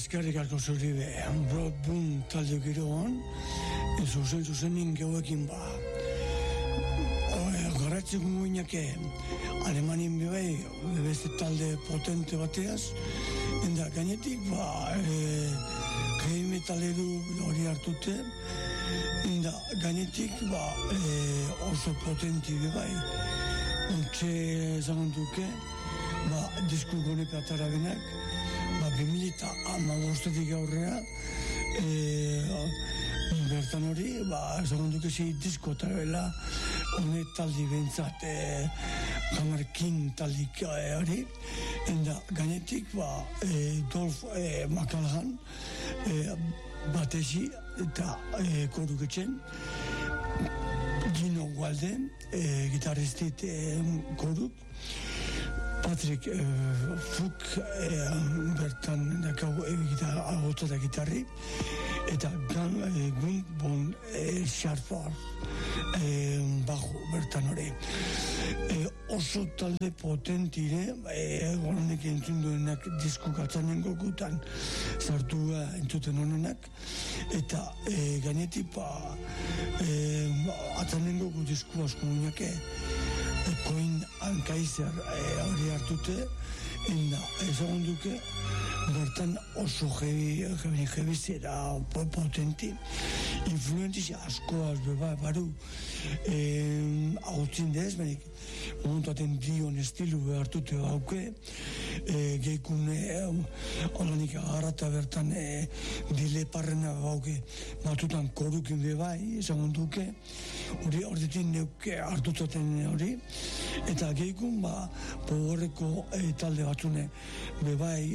eskerrik asko zuri be, Broadboom talde giroan, zuzen geuekin ba. Garatzeko guinake, Alemanin bebai, beste talde potente bateaz, enda gainetik ba, heavy metal edu hori hartute, enda gainetik ba, oso potenti bebai. Ontxe zagonduke, ba, disku gonepe atara benak, 2015 aurrera, bertan hori, esagun duke zei disko eta bela, honet taldi behintzat, Hammer King taldik hori, enda gainetik, Dolph McCallaghan, batezi eta koruketzen, Gino Walden, gitarristit koruk, Patrick Fuk bertan dakau agota da gitarri eta Gun Bon Sharfar bajo bertan hori oso talde potentire honek entzun duenak disko katzanen gokutan sartua entzuten honenak eta gainetik atzanen goku disko asko muñake Coin and Kaiser hori hartute enda ezagun duke bertan oso heavy zera potenti influentzia askoaz beba baru hautzin dez benik momentuaten dion estilu hartute hauke geikune olanik agarrata bertan dile parrena hauke batutan korukin bebai ezagun duke hori ordetin neuke hartutaten hori eta geikun pogorreko talde batzune bebai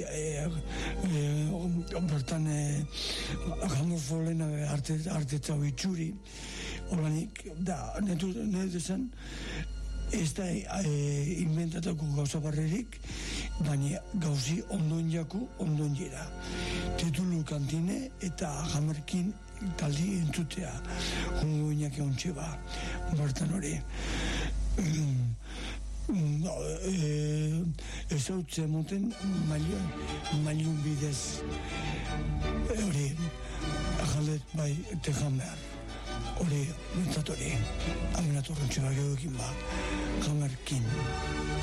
bertan Hammerfallena artetzau itxuri olanik da nire desan ez da inventatako gauza barrerik baina gauzi ondon jaku ondon jera titulu kantine eta Hammerkin taldi entzutea hongo inak eontxe bertan hori ez hautze moten malion bidez hori jalet bai tejamer hori mentzat hori amenatorren txebageoekin Hammerkin